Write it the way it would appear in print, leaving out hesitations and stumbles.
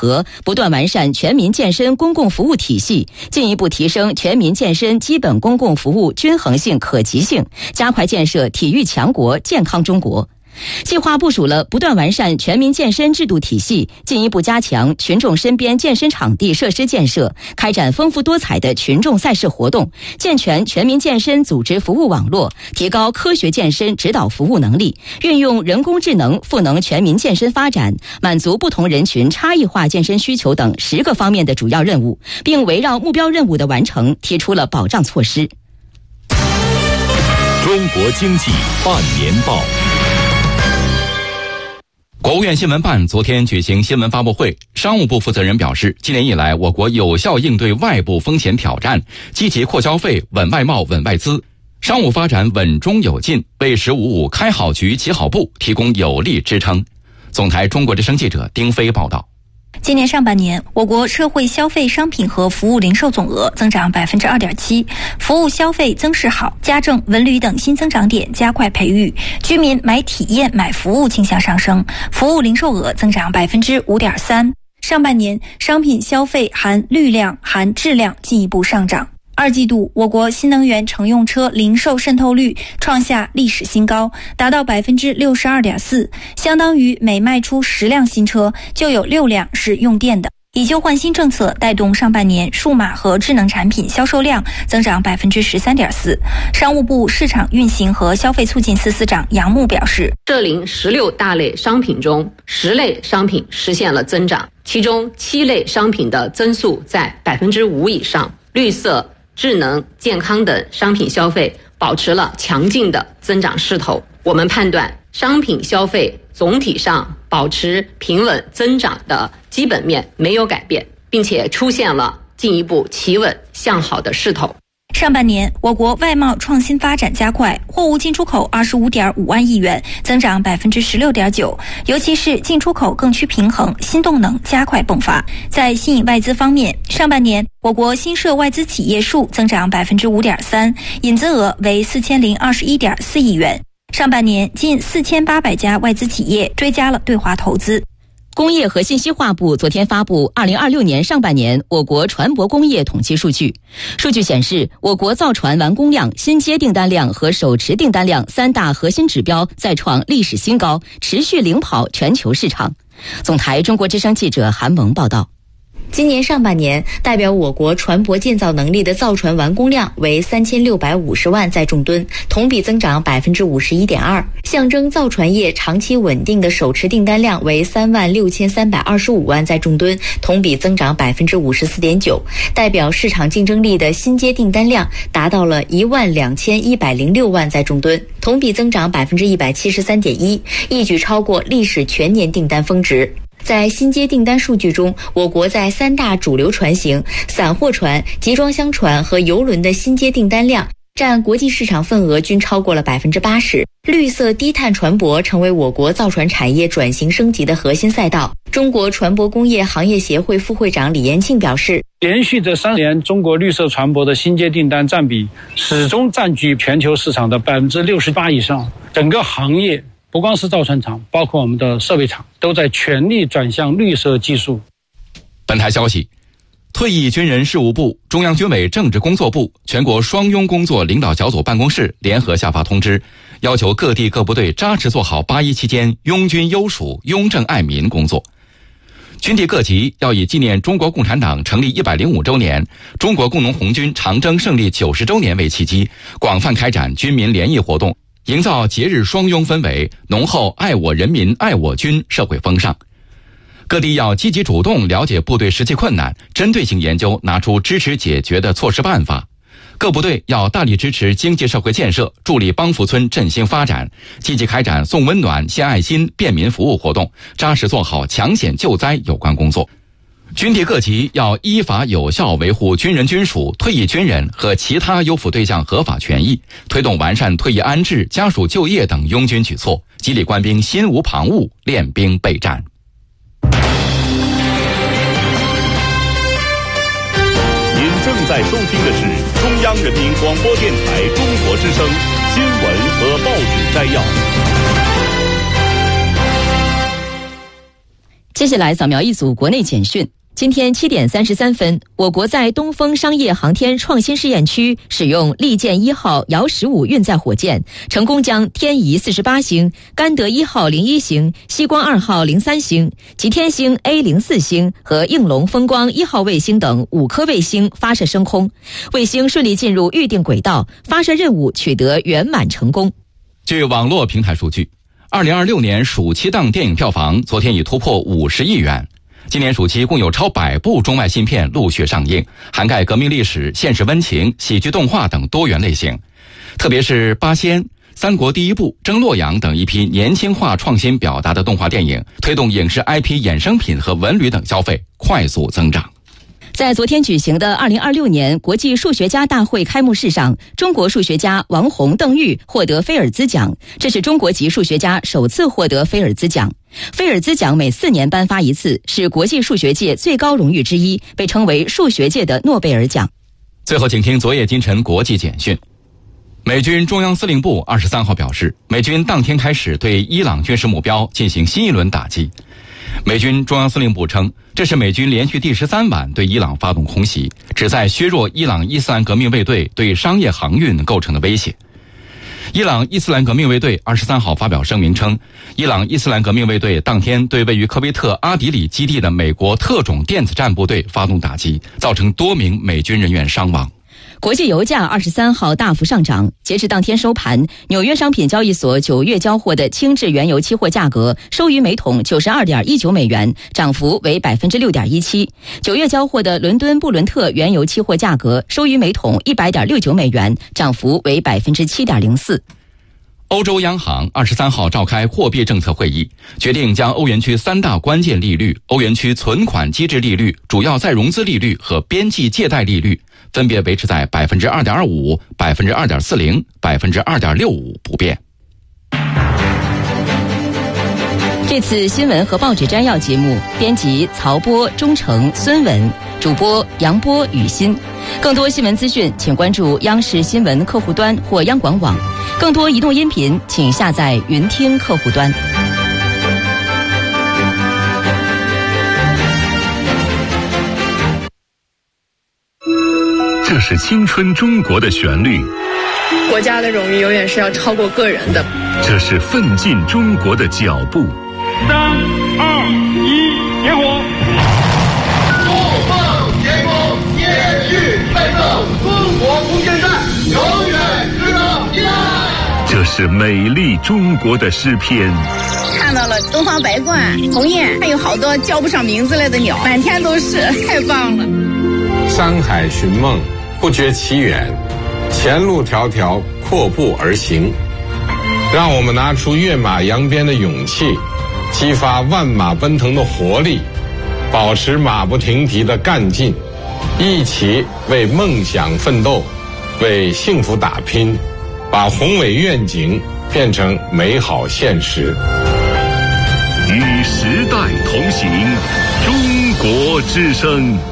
合，不断完善全民健身公共服务体系，进一步提升全民健身基本公共服务均衡性、可及性，加快建设体育强国、健康中国。计划部署了不断完善全民健身制度体系，进一步加强群众身边健身场地设施建设，开展丰富多彩的群众赛事活动，健全全民健身组织服务网络，提高科学健身指导服务能力，运用人工智能赋能全民健身发展，满足不同人群差异化健身需求等10个方面的主要任务，并围绕目标任务的完成提出了保障措施。 中国经济半年报。国务院新闻办昨天举行新闻发布会，商务部负责人表示，今年以来，我国有效应对外部风险挑战，积极扩消费、稳外贸、稳外资，商务发展稳中有进，为“十五五”开好局、起好步提供有力支撑。总台中国之声记者丁飞报道。 今年上半年，我国社会消费商品和服务零售总额增长 2.7%， 服务消费增势好，家政、文旅等新增长点加快培育，居民买体验、买服务倾向上升，服务零售额增长 5.3%。上半年，商品消费含绿量、含质量进一步上涨。2季度，我国新能源乘用车零售渗透率创下历史新高，达到 62.4%， 相当于每卖出10辆新车就有6辆是用电的。以旧换新政策带动上半年数码和智能产品销售量增长 13.4%。商务部市场运行和消费促进司司长杨木表示， 涉零16大类商品中，10类商品实现了增长，其中7类商品的增速在 5% 以上，绿色、智能、健康等商品消费保持了强劲的增长势头。我们判断，商品消费总体上保持平稳增长的基本面没有改变，并且出现了进一步企稳向好的势头。 上半年，我国外贸创新发展加快，货物进出口 25.5 万亿元，增长 16.9%， 尤其是进出口更趋平衡，新动能加快迸发。在吸引外资方面，上半年我国新设外资企业数增长 5.3%， 引资额为 4021.4 亿元。上半年近4800家外资企业追加了对华投资。 工业和信息化部昨天发布2026年上半年我国船舶工业统计数据。数据显示，我国造船完工量、新接订单量和手持订单量3大核心指标再创历史新高，持续领跑全球市场。总台中国之声记者韩萌报道。 今年上半年，代表我国船舶建造能力的造船完工量为3650万载重吨，同比增长 51.2%， 象征造船业长期稳定的手持订单量为36325万载重吨，同比增长 54.9%， 代表市场竞争力的新接订单量达到了12106万载重吨，同比增长 173.1%， 一举超过历史全年订单峰值。在新接订单数据中，我国在3大主流船型、散货船、集装箱船和邮轮的新接订单量占国际市场份额均超过了 80%。绿色低碳船舶成为我国造船产业转型升级的核心赛道。中国船舶工业行业协会副会长李延庆表示， 连续这3年，中国绿色船舶的新接订单占比始终占据全球市场的 68% 以上，整个行业不光是造船厂，包括我们的设备厂，都在全力转向绿色技术。 本台消息，退役军人事务部、中央军委政治工作部、全国双拥工作领导小组办公室联合下发通知，要求各地各部队扎实做好8·1期间拥军优属、拥政爱民工作。军地各级要以纪念中国共产党成立105周年、中国工农红军长征胜利90周年为契机，广泛开展军民联谊活动，营造节日双拥氛围，浓厚爱我人民、爱我军社会风尚。各地要积极主动了解部队实际困难，针对性研究，拿出支持解决的措施办法。各部队要大力支持经济社会建设，助力帮扶村振兴发展，积极开展送温暖、献爱心、便民服务活动，扎实做好抢险救灾有关工作。军地各级要依法有效维护军人军属、退役军人和其他优抚对象合法权益，推动完善退役安置、家属就业等拥军举措，激励官兵心无旁骛，练兵备战。您正在收听的是中央人民广播电台中国之声新闻和报纸摘要。 接下来扫描一组国内简讯。今天7点33分，我国在东风商业航天创新试验区使用利剑1号遥15运载火箭，成功将天仪48星、甘德1号01星、西光2号03星、吉天星 A04星和应龙风光1号卫星等5颗卫星发射升空，卫星顺利进入预定轨道，发射任务取得圆满成功。 据网络平台数据，2026年暑期档电影票房昨天已突破50亿元。今年暑期共有超100部中外新片陆续上映，涵盖革命历史、现实温情、喜剧动画等多元类型。特别是《八仙》《三国第一部》《征洛阳》等一批年轻化创新表达的动画电影，推动影视 IP 衍生品和文旅等消费快速增长。 在昨天举行的2026年国际数学家大会开幕式上，中国数学家王洪、邓玉获得菲尔兹奖，这是中国籍数学家首次获得菲尔兹奖。菲尔兹奖每4年颁发一次，是国际数学界最高荣誉之一，被称为数学界的诺贝尔奖。 最后，请听昨夜今晨国际简讯。美军中央司令部23号表示，美军当天开始对伊朗军事目标进行新一轮打击。美军中央司令部称，这是美军连续第13晚对伊朗发动空袭，旨在削弱伊朗伊斯兰革命卫队对商业航运构成的威胁。伊朗伊斯兰革命卫队23号发表声明称，伊朗伊斯兰革命卫队当天对位于科威特阿迪里基地的美国特种电子战部队发动打击，造成多名美军人员伤亡。 国际油价23号大幅上涨，截至当天收盘，纽约商品交易所9月交货的轻质原油期货价格收于每桶92.19美元，涨幅为 6.17%。9月交货的伦敦布伦特原油期货价格收于每桶100.69美元，涨幅为 7.04%。 欧洲央行23号召开货币政策会议，决定将欧元区3大关键利率、欧元区存款机制利率、主要再融资利率和边际借贷利率分别维持在 2.25%、2.40%、2.65% 不变。 这次新闻和报纸摘要节目，编辑曹波、钟诚、孙文，主播杨波、雨欣。更多新闻资讯，请关注央视新闻客户端或央广网。更多移动音频，请下载云听客户端。 这是青春中国的旋律， 国家的荣誉永远是要超过个人的。 这是奋进中国的脚步。3、 2、1，点火！ 怒放天空，铁血奋斗，中国不现代，永远值得依赖。 这是美丽中国的诗篇。 看到了东方白鹳、鸿雁，还有好多叫不上名字来的鸟，满天都是，太棒了。 山海寻梦，不觉其远，前路迢迢，阔步而行。让我们拿出跃马扬鞭的勇气，激发万马奔腾的活力，保持马不停蹄的干劲，一起为梦想奋斗，为幸福打拼，把宏伟愿景变成美好现实。 与时代同行，中国之声。